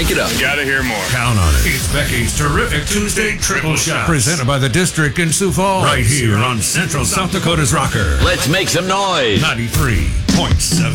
Crank it up. Gotta hear more. Count on it. It's Becky's terrific Tuesday Triple Shot. Presented by the District in Sioux Falls. Right here on Central South Dakota's Rocker. Let's make some noise. 93.7.